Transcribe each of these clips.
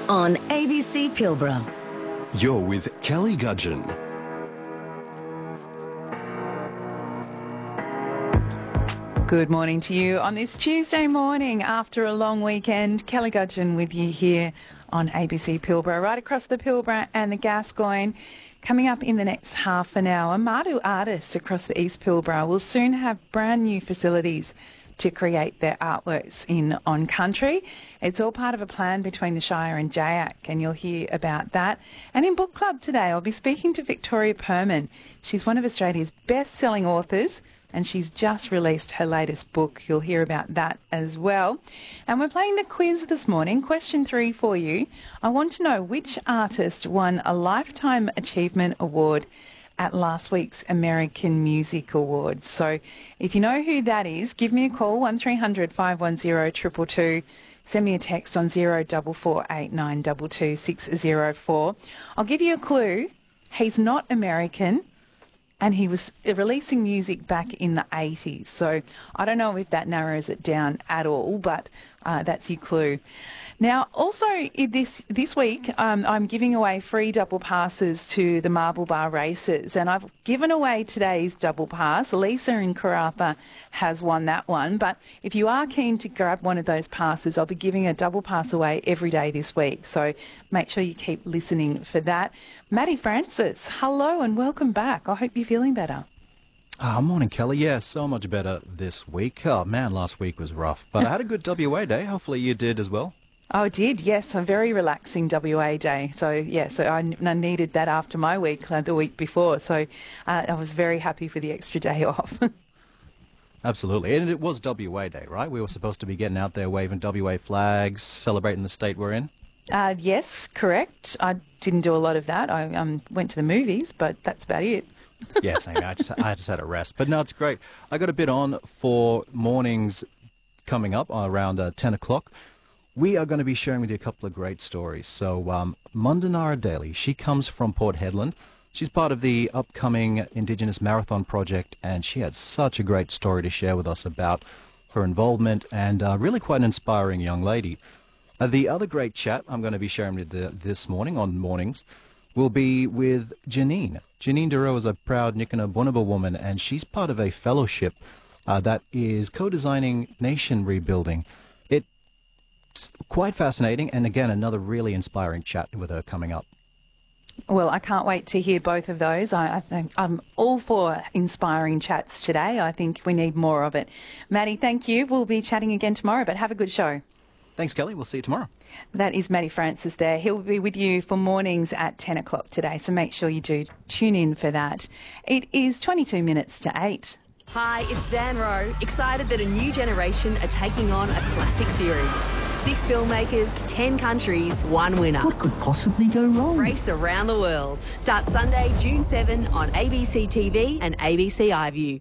on ABC Pilbara. You're with Kelly Gudgeon. Good morning to you on this Tuesday morning after a long weekend. Kelly Gudgeon with you here on ABC Pilbara, right across the Pilbara and the Gascoyne. Coming up in the next half an hour, Mardoo artists across the East Pilbara will soon have brand new facilities to create their artworks in on country. It's all part of a plan between the Shire and JAYAC, and you'll hear about that. And in Book Club today, I'll be speaking to Victoria Perman. She's one of Australia's best-selling authors, and she's just released her latest book. You'll hear about that as well. And we're playing the quiz this morning. Question 3 for you. I want to know which artist won a Lifetime Achievement Award at last week's American Music Awards. So if you know who that is, give me a call, 1300 510 222. Send me a text on 0448922604. 604. I'll give you a clue. He's not American, and he was releasing music back in the 80s. So I don't know if that narrows it down at all, but that's your clue. Now, also this week, I'm giving away free double passes to the Marble Bar races, and I've given away today's double pass. Lisa in Karratha has won that one, but if you are keen to grab one of those passes, I'll be giving a double pass away every day this week, so make sure you keep listening for that. Maddie Francis, hello and welcome back. I hope you're feeling better. Morning, Kelly. Yeah, so much better this week. Oh, man, last week was rough, but I had a good WA day. Hopefully you did as well. Oh, I did, yes. A very relaxing WA day. So, yes, I needed that after my week, the week before. So I was very happy for the extra day off. Absolutely. And it was WA day, right? We were supposed to be getting out there waving WA flags, celebrating the state we're in. Yes, correct. I didn't do a lot of that. I went to the movies, but that's about it. Yes, I just had a rest. But no, it's great. I got a bit on for mornings coming up around 10 o'clock. We are going to be sharing with you a couple of great stories. So Mundanara Daly, she comes from Port Hedland. She's part of the upcoming Indigenous Marathon Project, and she had such a great story to share with us about her involvement, and really quite an inspiring young lady. The other great chat I'm going to be sharing with this morning on mornings will be with Janine. Janine Duro is a proud Nikana Bunaba woman, and she's part of a fellowship that is co-designing nation rebuilding. It's quite fascinating, and again, another really inspiring chat with her coming up. Well, I can't wait to hear both of those. I think I'm all for inspiring chats today. I think we need more of it. Maddie, thank you. We'll be chatting again tomorrow, but have a good show. Thanks, Kelly. We'll see you tomorrow. That is Maddie Francis there. He'll be with you for mornings at 10 o'clock today, so make sure you do tune in for that. It is 22 minutes to 8. Hi, it's Zan Rowe, excited that a new generation are taking on a classic series. 6 filmmakers, 10 countries, 1 winner. What could possibly go wrong? Race around the world. Starts Sunday, June 7 on ABC TV and ABC iView.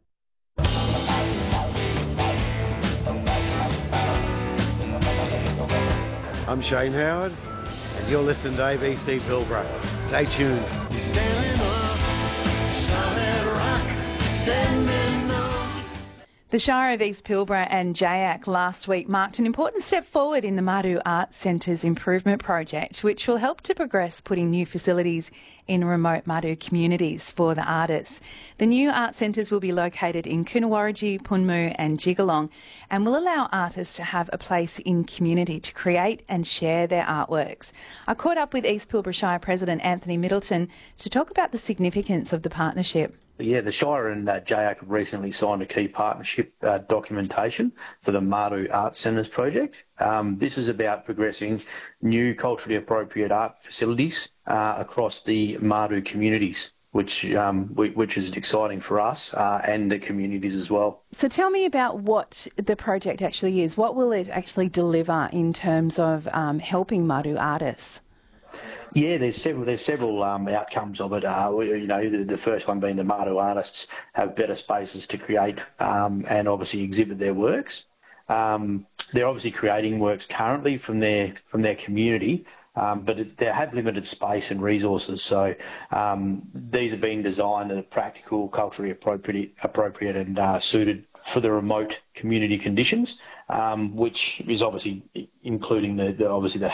I'm Shane Howard, and you're listening to ABC Pilbara. Stay tuned. You're standing up, solid rock, standing up. The Shire of East Pilbara and JAYAC last week marked an important step forward in the Mardoo Arts Centre's improvement project, which will help to progress putting new facilities in remote Mardoo communities for the artists. The new art centres will be located in Coonawarrigi, Punmu and Jigalong, and will allow artists to have a place in community to create and share their artworks. I caught up with East Pilbara Shire President Anthony Middleton to talk about the significance of the partnership. Yeah, the Shire and JAYAC have recently signed a key partnership documentation for the Mardoo Arts Centres project. This is about progressing new culturally appropriate art facilities across the Mardoo communities, which is exciting for us and the communities as well. So tell me about what the project actually is. What will it actually deliver in terms of helping Mardoo artists? Yeah, there's several outcomes of it. The first one being the Mardoo artists have better spaces to create and obviously exhibit their works. They're obviously creating works currently from their community, but they have limited space and resources. So these are being designed that are practical, culturally appropriate and suited for the remote community conditions, which is obviously including the